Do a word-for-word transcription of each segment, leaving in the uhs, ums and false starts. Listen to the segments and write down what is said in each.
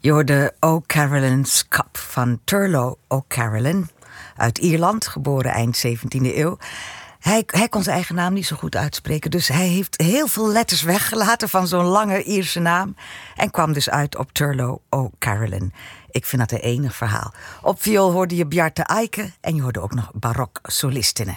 Je hoorde O'Carolan's Cup van Turlough O'Carolan uit Ierland, geboren eind zeventiende eeuw. Hij, hij kon zijn eigen naam niet zo goed uitspreken, dus hij heeft heel veel letters weggelaten van zo'n lange Ierse naam en kwam dus uit op Turlough O'Carolan. Ik vind dat een enig verhaal. Op viool hoorde je Bjarte Eike en je hoorde ook nog barok solistinnen.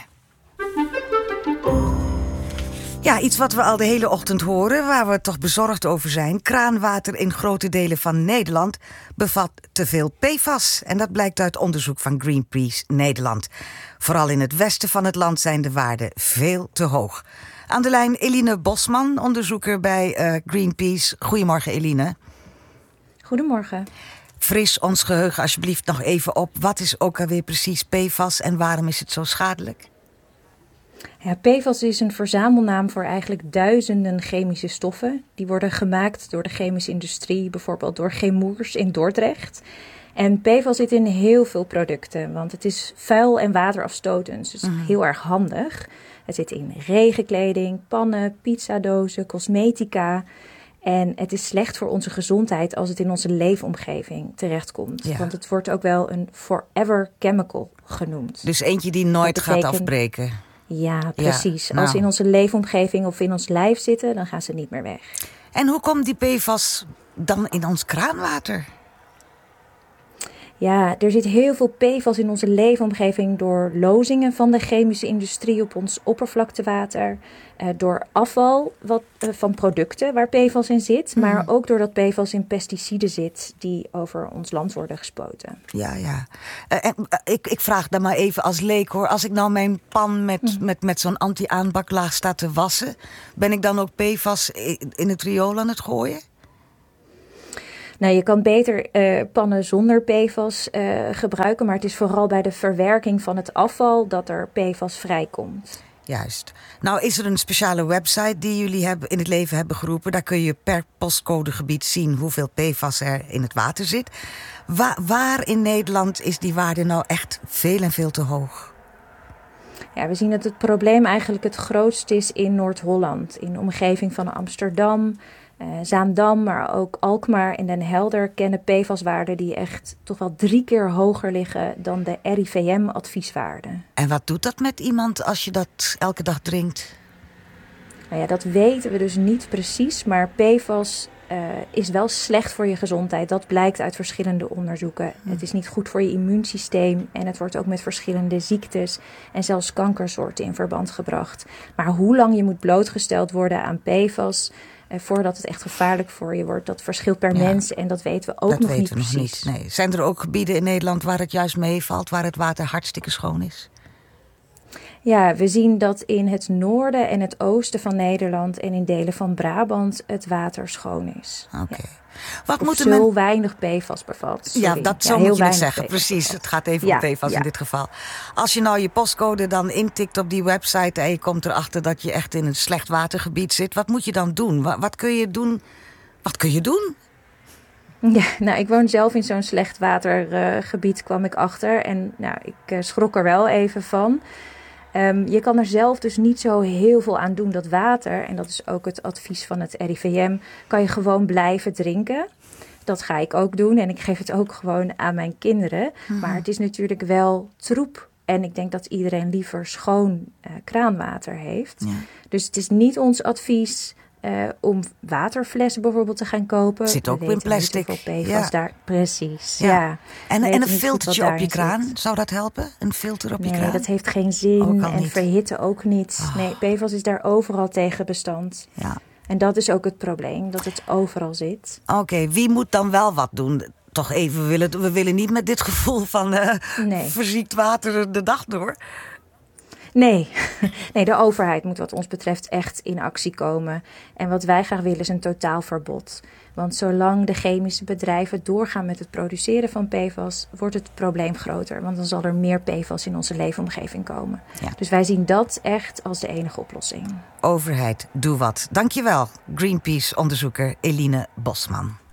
Ja, iets wat we al de hele ochtend horen, waar we toch bezorgd over zijn. Kraanwater in grote delen van Nederland bevat te veel P F A S. En dat blijkt uit onderzoek van Greenpeace Nederland. Vooral in het westen van het land zijn de waarden veel te hoog. Aan de lijn Eline Bosman, onderzoeker bij uh, Greenpeace. Goedemorgen, Eline. Goedemorgen. Fris ons geheugen alsjeblieft nog even op. Wat is ook alweer precies P F A S en waarom is het zo schadelijk? Ja, P F A S is een verzamelnaam voor eigenlijk duizenden chemische stoffen. Die worden gemaakt door de chemische industrie, bijvoorbeeld door Chemours in Dordrecht. En P F A S zit in heel veel producten, want het is vuil en waterafstotend. Dus mm. heel erg handig. Het zit in regenkleding, pannen, pizzadozen, cosmetica. En het is slecht voor onze gezondheid als het in onze leefomgeving terechtkomt. Ja. Want het wordt ook wel een forever chemical genoemd. Dus eentje die nooit betekent... gaat afbreken. Ja, precies. Ja, nou. Als ze in onze leefomgeving of in ons lijf zitten, dan gaan ze niet meer weg. En hoe komt die P F A S dan in ons kraanwater? Ja, er zit heel veel P F A S in onze leefomgeving door lozingen van de chemische industrie op ons oppervlaktewater. Uh, door afval wat, uh, van producten waar P F A S in zit. Mm. Maar ook doordat P F A S in pesticiden zit die over ons land worden gespoten. Ja, ja. Uh, en, uh, ik, ik vraag dan maar even als leek hoor. Als ik nou mijn pan met, mm. met, met zo'n anti-aanbaklaag sta te wassen, ben ik dan ook P F A S in, in het riool aan het gooien? Nou, je kan beter uh, pannen zonder P F A S uh, gebruiken, maar het is vooral bij de verwerking van het afval dat er P F A S vrijkomt. Juist. Nou is er een speciale website die jullie hebben, in het leven hebben geroepen. Daar kun je per postcodegebied zien hoeveel P F A S er in het water zit. Wa- waar in Nederland is die waarde nou echt veel en veel te hoog? Ja, we zien dat het probleem eigenlijk het grootst is in Noord-Holland. In de omgeving van Amsterdam, uh, Zaandam, maar ook Alkmaar en Den Helder kennen P F A S-waarden die echt toch wel drie keer hoger liggen dan de R I V M-advieswaarden. En wat doet dat met iemand als je dat elke dag drinkt? Nou ja, dat weten we dus niet precies, maar P F A S uh, is wel slecht voor je gezondheid. Dat blijkt uit verschillende onderzoeken. Hm. Het is niet goed voor je immuunsysteem en het wordt ook met verschillende ziektes en zelfs kankersoorten in verband gebracht. Maar hoe lang je moet blootgesteld worden aan P F A S uh, voordat het echt gevaarlijk voor je wordt, dat verschilt per ja, mens en dat weten we ook dat nog weten niet we nog precies. Niet, nee. Zijn er ook gebieden in Nederland waar het juist meevalt, waar het water hartstikke schoon is? Ja, we zien dat in het noorden en het oosten van Nederland en in delen van Brabant het water schoon is. Oké. Okay. Ja. Wat of moet zo men... weinig P F A S bevat. Sorry. Ja, dat zo ja, moet je het zeggen. P F A S Precies, bevat. het gaat even ja, om P F A S ja. in dit geval. Als je nou je postcode dan intikt op die website en je komt erachter dat je echt in een slecht watergebied zit, wat moet je dan doen? Wat, wat kun je doen? Wat kun je doen? Ja, nou, ik woon zelf in zo'n slecht watergebied, uh, kwam ik achter. En nou, ik uh, schrok er wel even van. Um, je kan er zelf dus niet zo heel veel aan doen. Dat water, en dat is ook het advies van het R I V M, kan je gewoon blijven drinken. Dat ga ik ook doen en ik geef het ook gewoon aan mijn kinderen. Mm-hmm. Maar het is natuurlijk wel troep. En ik denk dat iedereen liever schoon uh, kraanwater heeft. Ja. Dus het is niet ons advies Uh, om waterflessen bijvoorbeeld te gaan kopen. Zit ook in plastic. P F A S ja. daar. Precies, ja. ja. En, en een filtertje op je kraan, zit. Zou dat helpen? Een filter op nee, je kraan? Nee, dat heeft geen zin en niet. verhitten ook niet. Oh. Nee, P F A S is daar overal tegen bestand. Ja. En dat is ook het probleem, dat het overal zit. Oké, okay, wie moet dan wel wat doen? Toch even, we willen, we willen niet met dit gevoel van uh, nee. verziekt water de dag door. Nee. nee, de overheid moet wat ons betreft echt in actie komen. En wat wij graag willen is een totaalverbod. Want zolang de chemische bedrijven doorgaan met het produceren van P F A S, wordt het probleem groter. Want dan zal er meer P F A S in onze leefomgeving komen. Ja. Dus wij zien dat echt als de enige oplossing. Overheid, doe wat. Dankjewel, Greenpeace-onderzoeker Eline Bosman.